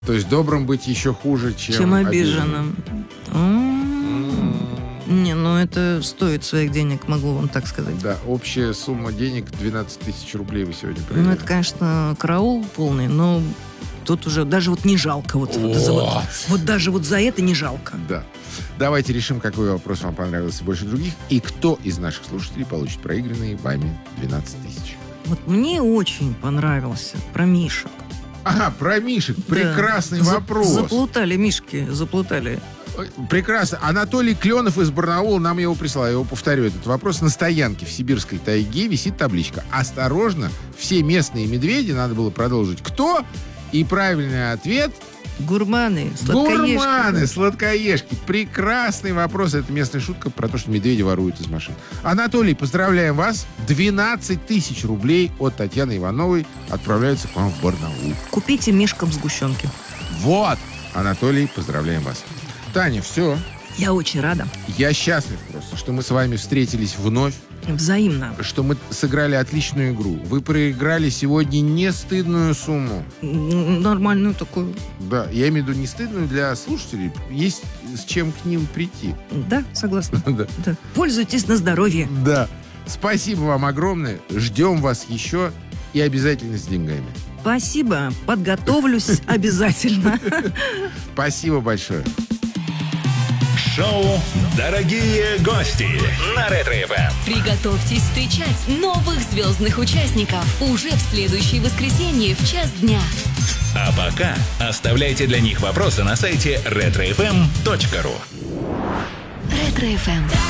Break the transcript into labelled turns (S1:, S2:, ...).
S1: То есть добрым быть еще хуже,
S2: чем обиженным. Не, ну это стоит своих денег, могу вам так сказать.
S1: Да, общая сумма денег 12 тысяч рублей вы сегодня провели.
S2: Ну это, конечно, караул полный, но тут уже даже вот не жалко. Вот даже вот за это не жалко.
S1: Да. Давайте решим, какой вопрос вам понравился больше других. И кто из наших слушателей получит проигранные вами 12 тысяч.
S2: Вот мне очень понравился про мишек.
S1: Ага, про мишек. Прекрасный вопрос.
S2: Заплутали мишки, заплутали.
S1: Прекрасно. Анатолий Кленов из Барнаула нам его прислал. Я его повторю, этот вопрос. На стоянке в сибирской тайге висит табличка. Осторожно, все местные медведи, надо было продолжить. Кто? И правильный ответ...
S2: Гурманы, сладкоежки.
S1: Гурманы, сладкоежки. Прекрасный вопрос. Это местная шутка про то, что медведи воруют из машин. Анатолий, поздравляем вас. 12 тысяч рублей от Татьяны Ивановой отправляются к вам в Барнаул.
S2: Купите мишкам сгущенки.
S1: Вот. Анатолий, поздравляем вас. Таня, все.
S2: Я очень рада.
S1: Я счастлив просто, что мы с вами встретились вновь.
S2: Взаимно.
S1: Что мы сыграли отличную игру. Вы проиграли сегодня не стыдную сумму.
S2: Нормальную такую.
S1: Да, я имею в виду не стыдную для слушателей. Есть с чем к ним прийти.
S2: Да, согласна.
S1: Да.
S2: Пользуйтесь на здоровье.
S1: Да. Спасибо вам огромное. Ждем вас еще и обязательно с деньгами.
S2: Спасибо. Подготовлюсь обязательно.
S1: Спасибо большое.
S3: Шоу «Дорогие гости» на Ретро-ФМ.
S4: Приготовьтесь встречать новых звездных участников уже в следующее воскресенье в 1:00 дня.
S3: А пока оставляйте для них вопросы на сайте retrofm.ru.
S4: Ретро-ФМ.